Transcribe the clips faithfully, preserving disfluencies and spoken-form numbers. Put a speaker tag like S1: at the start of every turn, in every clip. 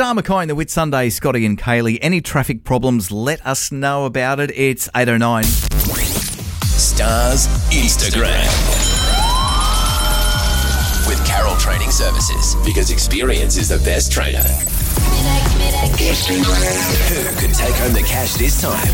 S1: Star McCoy and the Whit Sunday, Scotty and Kaylee. Any traffic problems, let us know about it. It's eight oh nine.
S2: Stars Instagram. With Carroll Training Services. Because experience is the best trainer. Who could take home the cash this time?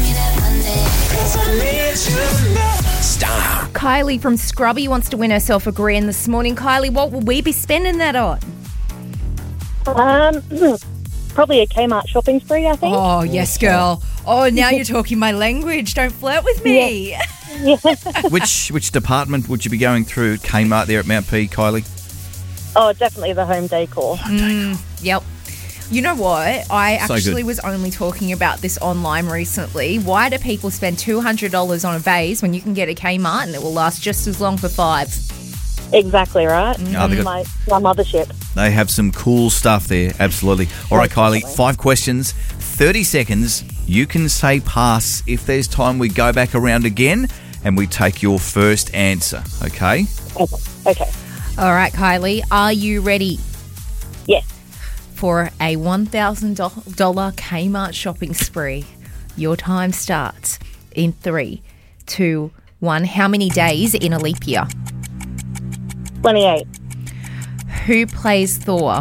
S2: Star.
S3: Kylie from Scrubby wants to win herself a grand this morning. Kylie, what will we be spending that on?
S4: Um, probably a Kmart shopping spree, I think.
S3: Oh, yes, girl. Oh, now you're talking my language. Don't flirt with me.
S4: Yeah.
S1: Which which department would you be going through at Kmart there at Mount P, Kylie?
S4: Oh, definitely the home decor.
S3: Mm, yep. You know what? I
S1: So
S3: actually
S1: good.
S3: was only talking about this online recently. Why do people spend two hundred dollars on a vase when you can get a Kmart and it will last just as long for five?
S4: Exactly right.
S1: Oh, they got-
S4: my, my mothership.
S1: They have some cool stuff there, absolutely. All right, Kylie,
S4: Definitely.
S1: five questions, thirty seconds. You can say pass. If there's time, we go back around again and we take your first answer, okay?
S4: Okay. okay.
S3: All right, Kylie, are you ready
S4: Yes.
S3: for a one thousand dollars Kmart shopping spree? Your time starts in three, two, one. How many days in a leap year?
S4: twenty-eight.
S3: Who plays Thor?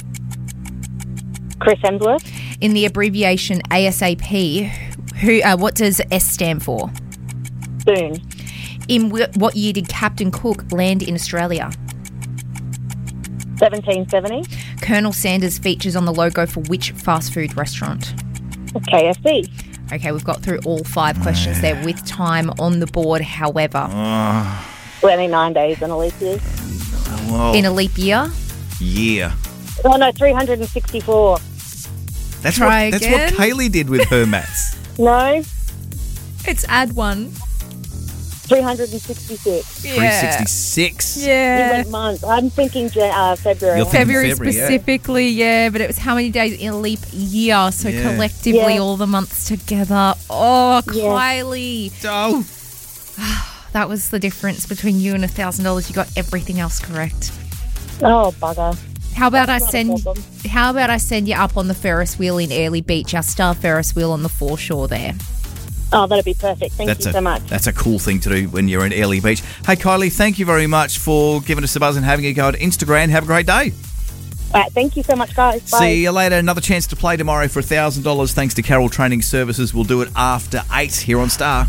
S4: Chris Hemsworth.
S3: In the abbreviation A S A P, who? Uh, what does S stand for?
S4: Boone.
S3: In wh- what year did Captain Cook land in Australia?
S4: seventeen seventy.
S3: Colonel Sanders features on the logo for which fast food restaurant?
S4: K F C.
S3: Okay, we've got through all five questions there with time on the board. However,
S4: twenty-nine days in a leap year.
S1: Well,
S3: in a leap year,
S1: yeah.
S4: Oh, no, three hundred sixty-four.
S1: That's
S3: Try
S1: what, that's
S3: again.
S1: what Kaylee did with her maths.
S4: No,
S3: it's add one.
S4: three hundred sixty-six.
S1: three sixty-six.
S4: You
S3: Yeah.
S4: went months. I'm thinking Jan- uh, February.
S1: You're thinking-
S3: February,
S1: February, yeah.
S3: specifically, yeah. but it was how many days in a leap year? So
S1: Yeah.
S3: collectively,
S4: Yeah.
S3: all the months together. Oh,
S4: Yeah.
S3: Kylie,
S1: Oh.
S3: that was the difference between you and a thousand dollars. You got everything else correct.
S4: Oh, bugger.
S3: How about I
S4: Not a
S3: send?
S4: problem.
S3: How about I send you up on the Ferris wheel in Airlie Beach, our star Ferris wheel on the foreshore there?
S4: Oh, that'd be perfect. Thank
S1: That's
S4: you
S1: a,
S4: so much.
S1: That's a cool thing to do when you're in Airlie Beach. Hey, Kylie, thank you very much for giving us a buzz and having a go at Instagram. Have a great day.
S4: All right, thank you so much, guys. Bye.
S1: See you later. Another chance to play tomorrow for one thousand dollars thanks to Carroll Training Services. We'll do it after eight here on Star.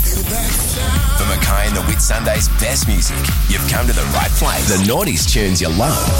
S2: For Mackay and the Whit Sunday's best music, you've come to the right place. The noughties tunes you love.